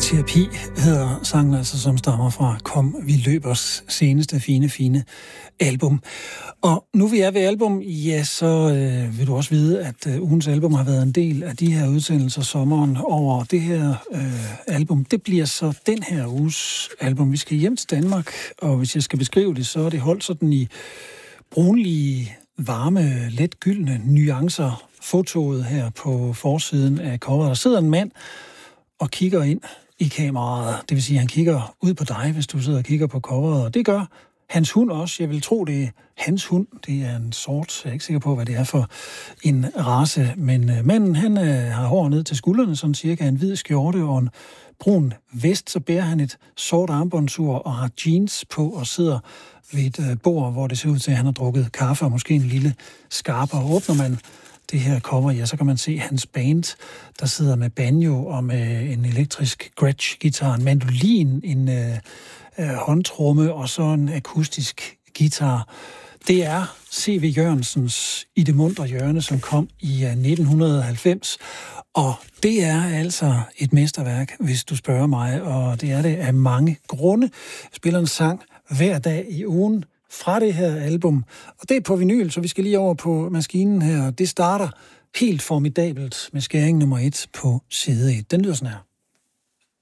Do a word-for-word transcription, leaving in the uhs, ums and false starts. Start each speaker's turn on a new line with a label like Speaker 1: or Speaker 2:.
Speaker 1: Terapi hedder sangen altså, som stammer fra Kom, vi løbers seneste fine, fine album. Og nu vi er ved album, ja, så øh, vil du også vide, at øh, ugens album har været en del af de her udsendelser sommeren over det her øh, album. Det bliver så den her uges album. Vi skal hjem til Danmark, og hvis jeg skal beskrive det, så er det holdt sådan i brunlige, varme, let gyldne nuancer. Fotoet her på forsiden af coveret. Der sidder en mand og kigger ind i kameraet. Det vil sige, at han kigger ud på dig, hvis du sidder og kigger på coveret. Og det gør hans hund også. Jeg vil tro, det er hans hund. Det er en sort. Jeg er ikke sikker på, hvad det er for en race. Men øh, manden, han øh, har hår ned til skuldrene, sådan cirka en hvid skjorte og en brun vest. Så bærer han et sort armbåndsur og har jeans på og sidder ved et øh, bord, hvor det ser ud til, at han har drukket kaffe og måske en lille skarpe. Og åbner man det her cover, ja, så kan man se hans band, der sidder med banjo og med en elektrisk Gretsch-guitar, en mandolin, en øh, øh, håndtromme og så en akustisk guitar. Det er C V Jørgensens I det muntre hjørne, som kom i øh, nitten halvfems, og det er altså et mesterværk, hvis du spørger mig, og det er det af mange grunde. Jeg spiller en sang hver dag i ugen fra det her album, og det er på vinyl, så vi skal lige over på maskinen her. Det starter helt formidabelt med skæring nummer et på side et. Den lyder sådan her.